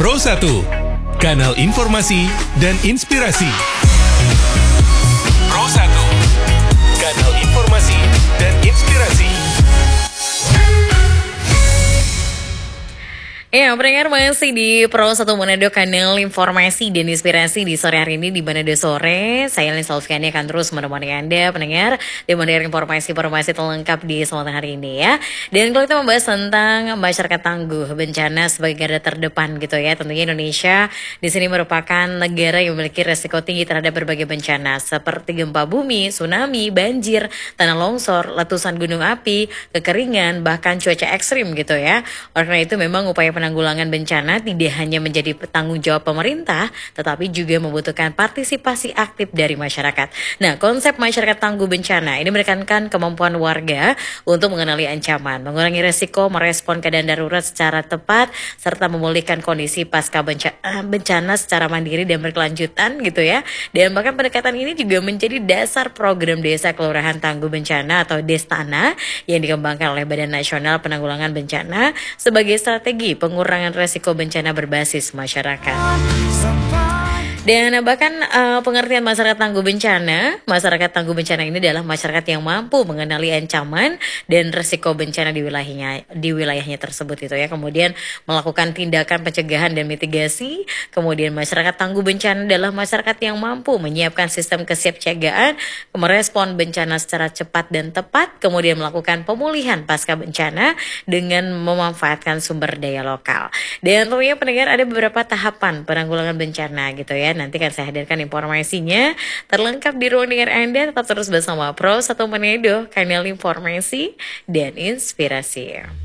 Pro 1, kanal informasi dan inspirasi. Pro 1, kanal informasi dan inspirasi. Ya, pendengar masih di Pro 1 Manado, kanal informasi dan inspirasi di sore hari ini di Manado Sore. Saya Lisa Alfiani akan terus menemani Anda, pendengar, dan mendengar informasi-informasi terlengkap di sore hari ini ya. Dan kalau kita membahas tentang masyarakat tangguh bencana sebagai garda terdepan gitu ya, tentunya Indonesia di sini merupakan negara yang memiliki resiko tinggi terhadap berbagai bencana seperti gempa bumi, tsunami, banjir, tanah longsor, letusan gunung api, kekeringan, bahkan cuaca ekstrim gitu ya. Oleh karena itu memang upaya penanggulangan bencana tidak hanya menjadi tanggung jawab pemerintah, tetapi juga membutuhkan partisipasi aktif dari masyarakat. Nah, konsep masyarakat tangguh bencana ini menekankan kemampuan warga untuk mengenali ancaman, mengurangi resiko, merespon keadaan darurat secara tepat, serta memulihkan kondisi pasca bencana secara mandiri dan berkelanjutan gitu ya. Dan bahkan pendekatan ini juga menjadi dasar program Desa Kelurahan Tangguh Bencana atau Destana yang dikembangkan oleh Badan Nasional Penanggulangan Bencana sebagai strategi pengurangan resiko bencana berbasis masyarakat. Dan bahkan pengertian masyarakat tangguh bencana ini adalah masyarakat yang mampu mengenali ancaman dan resiko bencana di wilayahnya tersebut itu ya. Kemudian melakukan tindakan pencegahan dan mitigasi. Kemudian masyarakat tangguh bencana adalah masyarakat yang mampu menyiapkan sistem kesiapsiagaan, merespon bencana secara cepat dan tepat, kemudian melakukan pemulihan pasca bencana dengan memanfaatkan sumber daya lokal. Dan tentunya pendengar, ada beberapa tahapan penanggulangan bencana gitu ya. Nanti akan saya hadirkan informasinya terlengkap di ruang dengar Anda. Tetap terus bersama Pro 1 Manado, kanal informasi dan inspirasi.